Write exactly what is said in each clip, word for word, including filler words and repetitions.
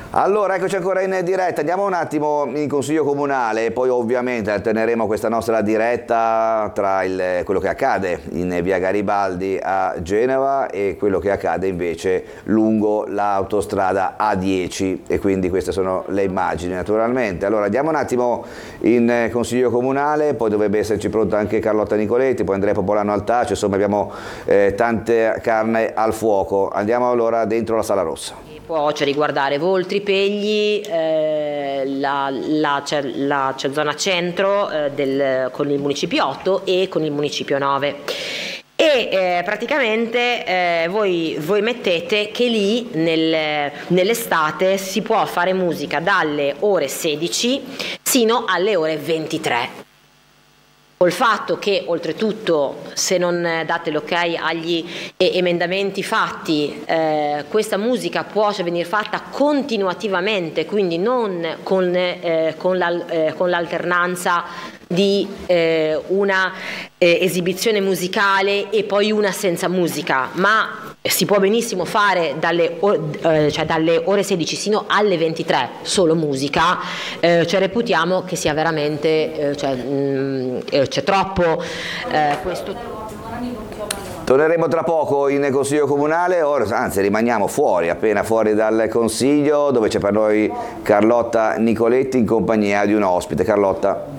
Allora, eccoci ancora in diretta, andiamo un attimo in Consiglio Comunale e poi ovviamente alterneremo questa nostra diretta tra il, quello che accade in via Garibaldi a Genova e quello che accade invece lungo l'autostrada A dieci, e quindi queste sono le immagini naturalmente. Allora andiamo un attimo in Consiglio Comunale, poi dovrebbe esserci pronta anche Carlotta Nicoletti, poi Andrea Popolano al Tacio, insomma abbiamo eh, tante carne al fuoco. Andiamo allora dentro la Sala Rossa. Può cioè, riguardare Voltri, Pegli, eh, la, la, c'è la c'è zona centro eh, del, con il municipio otto e con il municipio nove. E eh, praticamente eh, voi, voi mettete che lì nel, nell'estate si può fare musica dalle ore sedici sino alle ore ventitré. Col fatto che oltretutto, se non date l'ok agli emendamenti fatti, eh, questa musica può venire fatta continuativamente, quindi non con, eh, con, la, eh, con l'alternanza di eh, una eh, esibizione musicale e poi una senza musica, ma si può benissimo fare dalle, eh, cioè dalle ore sedici sino alle ventitré solo musica, eh, cioè reputiamo che sia veramente, eh, cioè, mh, c'è troppo eh, questo. Torneremo tra poco in Consiglio Comunale, ora, anzi rimaniamo fuori, appena fuori dal Consiglio, dove c'è per noi Carlotta Nicoletti in compagnia di un ospite. Carlotta.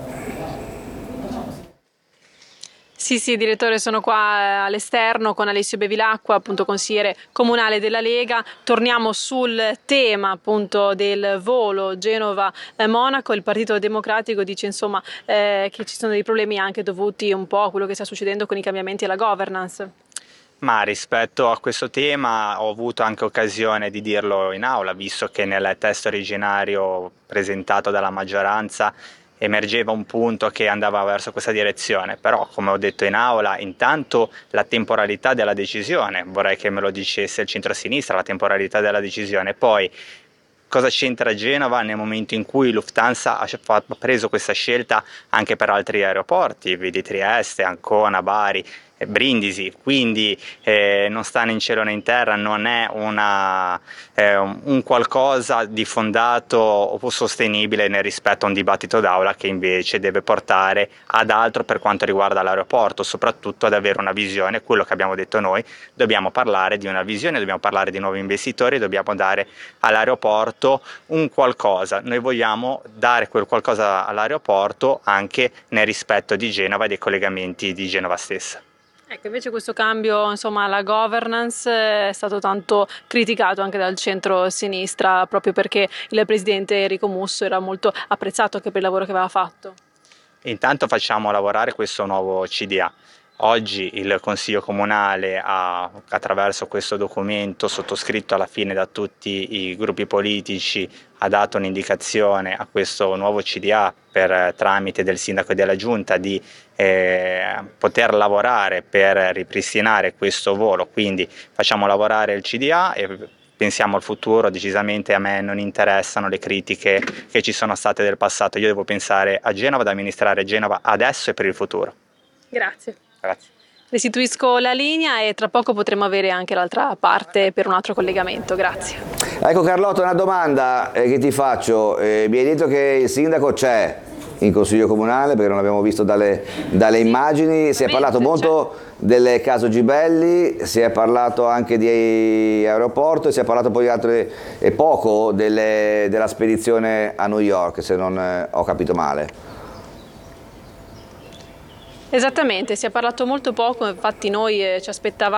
Sì, sì, direttore, sono qua all'esterno con Alessio Bevilacqua, appunto consigliere comunale della Lega. Torniamo sul tema appunto del volo Genova-Monaco. Il Partito Democratico dice insomma eh, che ci sono dei problemi anche dovuti un po' a quello che sta succedendo con i cambiamenti alla governance. Ma rispetto a questo tema ho avuto anche occasione di dirlo in aula, visto che nel testo originario presentato dalla maggioranza emergeva un punto che andava verso questa direzione, però come ho detto in aula, intanto la temporalità della decisione, vorrei che me lo dicesse il centro-sinistra, la temporalità della decisione, poi cosa c'entra Genova nel momento in cui Lufthansa ha preso questa scelta anche per altri aeroporti, vedi Trieste, Ancona, Bari, Brindisi, quindi eh, non sta né in cielo né in terra, non è una, eh, un qualcosa di fondato o sostenibile nel rispetto a un dibattito d'aula che invece deve portare ad altro per quanto riguarda l'aeroporto, soprattutto ad avere una visione, quello che abbiamo detto noi, dobbiamo parlare di una visione, dobbiamo parlare di nuovi investitori, dobbiamo dare all'aeroporto un qualcosa, noi vogliamo dare quel qualcosa all'aeroporto anche nel rispetto di Genova e dei collegamenti di Genova stessa. Ecco, invece questo cambio, insomma, alla governance è stato tanto criticato anche dal centro-sinistra, proprio perché il presidente Enrico Musso era molto apprezzato anche per il lavoro che aveva fatto. Intanto facciamo lavorare questo nuovo C D A. Oggi il Consiglio Comunale ha, attraverso questo documento sottoscritto alla fine da tutti i gruppi politici, ha dato un'indicazione a questo nuovo C D A per tramite del sindaco e della giunta di eh, poter lavorare per ripristinare questo volo, quindi facciamo lavorare il C D A e pensiamo al futuro. Decisamente a me non interessano le critiche che ci sono state del passato, io devo pensare a Genova, ad amministrare Genova adesso e per il futuro. Grazie. Grazie. Restituisco la linea e tra poco potremo avere anche l'altra parte per un altro collegamento. Grazie. Ecco Carlotta, una domanda eh, che ti faccio. Eh, mi hai detto che il sindaco c'è in Consiglio Comunale, perché non l'abbiamo visto dalle, dalle immagini, si è parlato molto del caso Gibelli, si è parlato anche di aeroporto e si è parlato poi di altre, e poco delle, della spedizione a New York, se non eh, ho capito male. Esattamente, si è parlato molto poco, infatti noi eh, ci aspettavamo